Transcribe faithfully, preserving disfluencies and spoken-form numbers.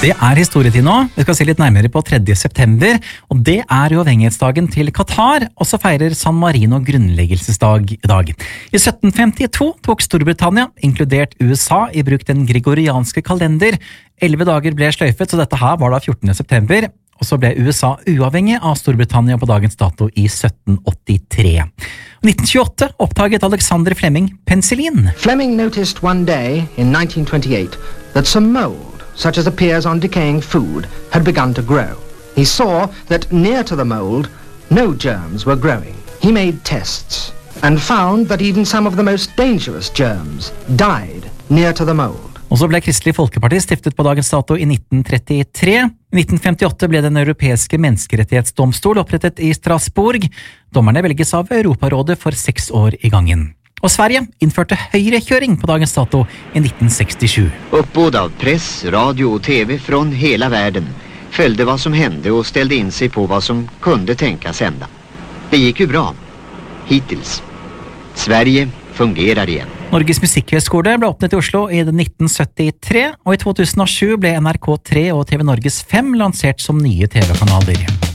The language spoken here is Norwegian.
Det er historietid nå. Vi skal se litt nærmere på tredje september, og det er uavhengighetsdagen til Qatar, og så feirer San Marino grunnleggelsesdag i dag. I sytten femtito tok Storbritannia, inkludert U S A, i bruk den gregorianske kalender. Elleve dager ble sløyfet, så dette her var da fjortende september, og så ble U S A uavhengig av Storbritannia på dagens dato i sytten åttitre. I nitten tjueåtte oppdaget Alexander Fleming penicillin. Fleming noticed one day in nineteen twenty-eight that some mold, such as appears on decaying food, had begun to grow. He saw that near to the mold, no germs were growing. He made tests and found that even some of the most dangerous germs died near to the mold. Og så ble Kristelig Folkeparti stiftet på dagens dato i nitten trettitre. I nitten femtiåtte ble den europeiske menneskerettighetsdomstol opprettet i Strasbourg. Dommerne velges av Europarådet for seks år i gangen. Og Sverige innførte høyrekjøring på dagens dato i nitten sekstisju. Uppbåd av press, radio och tv från hela världen följde vad som hände och ställde in sig på vad som kunde tänkas hända. Det gick ju bra. Hittills. Sverige fungerar igen. Norges musikkhøgskole ble åpnet i Oslo i nitten syttitre, og i to tusen og sju ble N R K tre og T V Norges fem lansert som nye T V-kanaler.